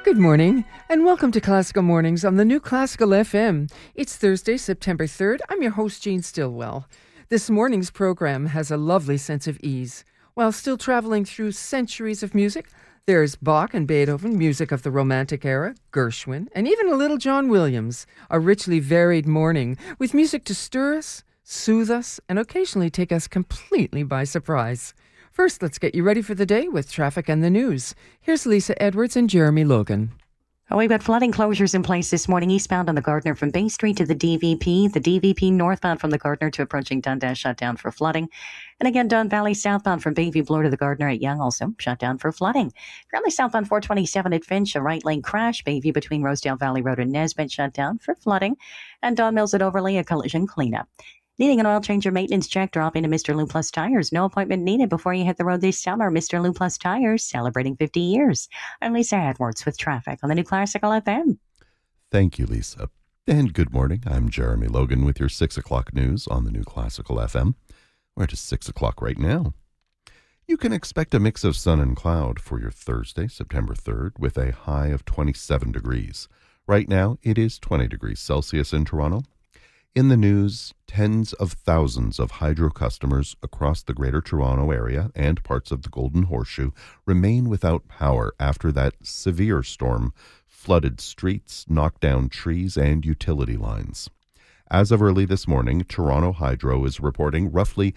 Good morning, and welcome to Classical Mornings on the New Classical FM. It's Thursday, September 3rd. I'm your host, Jean Stillwell. This morning's program has a lovely sense of ease. While still traveling through centuries of music, there's Bach and Beethoven, music of the Romantic era, Gershwin, and even a little John Williams. A richly varied morning with music to stir us, soothe us, and occasionally take us completely by surprise. First, let's get you ready for the day with traffic and the news. Here's Lisa Edwards and Jeremy Logan. We've got flooding closures in place this morning eastbound on the Gardiner from Bay Street to the DVP. The DVP northbound from the Gardiner to approaching Dundas shut down for flooding. And again, Don Valley southbound from Bayview Bloor to the Gardiner at Yonge also shut down for flooding. Currently southbound 427 at Finch, a right lane crash. Bayview between Rosedale Valley Road and Nesbitt shut down for flooding. And Don Mills at Overley, a collision cleanup. Needing an oil change or maintenance check, drop into Mr. Lou Plus Tires. No appointment needed before you hit the road this summer. Mr. Lou Plus Tires, celebrating 50 years. I'm Lisa Edwards with traffic on the New Classical FM. Thank you, Lisa. And good morning. I'm Jeremy Logan with your 6 o'clock news on the New Classical FM. We're at 6 o'clock right now. You can expect a mix of sun and cloud for your Thursday, September 3rd, with a high of 27 degrees. Right now, it is 20 degrees Celsius in Toronto. In the news, tens of thousands of hydro customers across the Greater Toronto Area and parts of the Golden Horseshoe remain without power after that severe storm flooded streets, knocked down trees, and utility lines. As of early this morning, Toronto Hydro is reporting roughly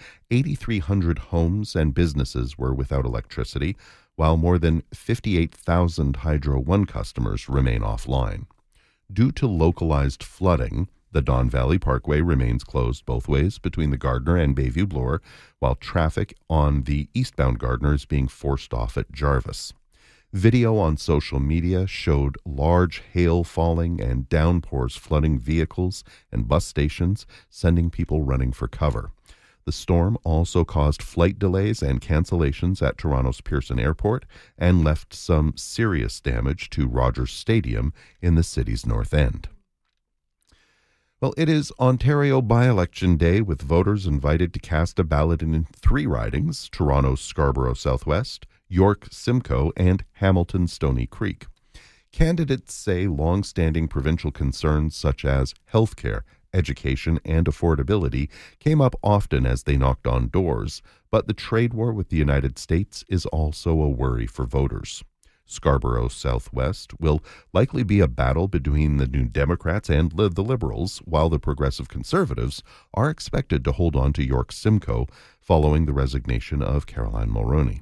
8,300 homes and businesses were without electricity, while more than 58,000 Hydro One customers remain offline. Due to localized flooding, the Don Valley Parkway remains closed both ways between the Gardiner and Bayview Bloor, while traffic on the eastbound Gardiner is being forced off at Jarvis. Video on social media showed large hail falling and downpours flooding vehicles and bus stations, sending people running for cover. The storm also caused flight delays and cancellations at Toronto's Pearson Airport and left some serious damage to Rogers Stadium in the city's north end. Well, it is Ontario by-election day with voters invited to cast a ballot in 3 ridings, Toronto's Scarborough Southwest, York Simcoe, and Hamilton Stony Creek. Candidates say long-standing provincial concerns such as healthcare, education, and affordability came up often as they knocked on doors, but the trade war with the United States is also a worry for voters. Scarborough Southwest will likely be a battle between the New Democrats and the Liberals, while the Progressive Conservatives are expected to hold on to York Simcoe following the resignation of Caroline Mulroney.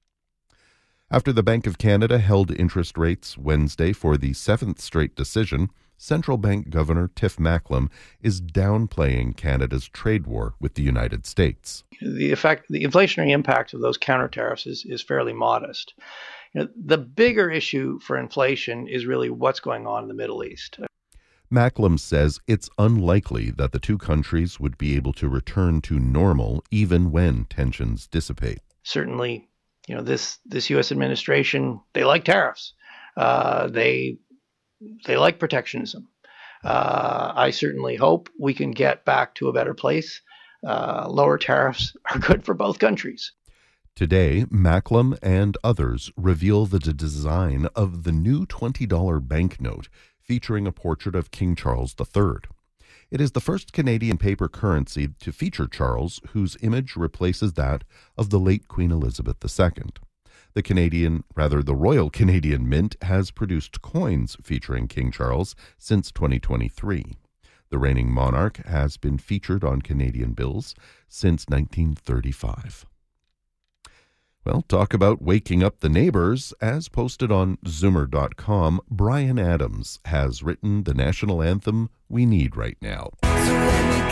After the Bank of Canada held interest rates Wednesday for the 7th straight decision, Central Bank Governor Tiff Macklem is downplaying Canada's trade war with the United States. The inflationary impact of those counter tariffs is fairly modest. The bigger issue for inflation is really what's going on in the Middle East. Macklem says it's unlikely that the two countries would be able to return to normal even when tensions dissipate. Certainly, this U.S. administration, they like tariffs. They like protectionism. I certainly hope we can get back to a better place. Lower tariffs are good for both countries. Today, Macklem and others reveal the design of the new $20 banknote featuring a portrait of King Charles III. It is the first Canadian paper currency to feature Charles, whose image replaces that of the late Queen Elizabeth II. The Royal Canadian Mint has produced coins featuring King Charles since 2023. The reigning monarch has been featured on Canadian bills since 1935. Well, talk about waking up the neighbors. As posted on Zoomer.com, Bryan Adams has written the national anthem we need right now. So when you